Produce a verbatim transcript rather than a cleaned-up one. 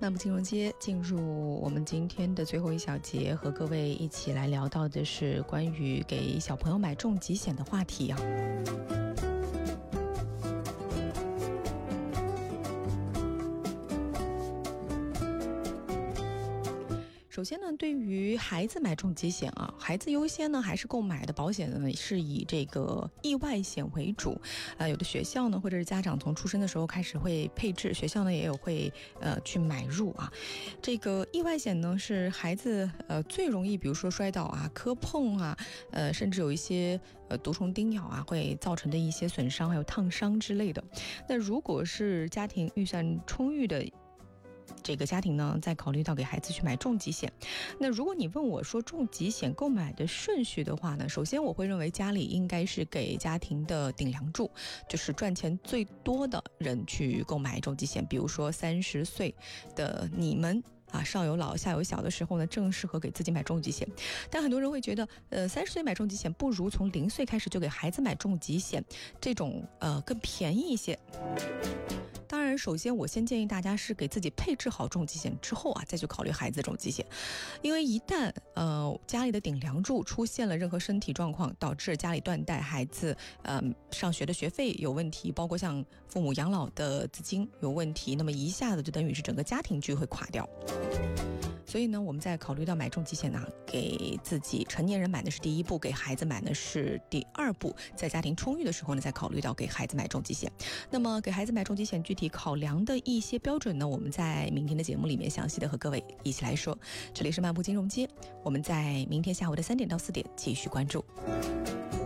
漫步金融街，进入我们今天的最后一小节，和各位一起来聊到的是关于给小朋友买重疾险的话题啊。首先呢，对于孩子买重疾险啊，孩子优先呢，还是购买的保险呢是以这个意外险为主。呃，有的学校呢，或者是家长从出生的时候开始会配置，学校呢也有会呃去买入啊。这个意外险呢，是孩子呃最容易，比如说摔倒啊、磕碰啊，呃，甚至有一些呃毒虫叮咬啊，会造成的一些损伤，还有烫伤之类的。那如果是家庭预算充裕的这个家庭呢，再考虑到给孩子去买重疾险。那如果你问我说重疾险购买的顺序的话呢，首先我会认为家里应该是给家庭的顶梁柱，就是赚钱最多的人去购买重疾险。比如说三十岁的你们啊，上有老下有小的时候呢，正适合给自己买重疾险。但很多人会觉得，呃，三十岁买重疾险不如从零岁开始就给孩子买重疾险，这种呃更便宜一些。当然，首先我先建议大家是给自己配置好重疾险之后啊，再去考虑孩子的重疾险。因为一旦呃家里的顶梁柱出现了任何身体状况，导致家里断贷，孩子呃上学的学费有问题，包括像父母养老的资金有问题，那么一下子就等于是整个家庭就会垮掉。所以呢，我们在考虑到买重疾险呢，给自己成年人买的是第一步，给孩子买的是第二步。在家庭充裕的时候呢，再考虑到给孩子买重疾险。那么给孩子买重疾险具体考量的一些标准呢，我们在明天的节目里面详细的和各位一起来说。这里是漫步金融街，我们在明天下午的三点到四点继续关注。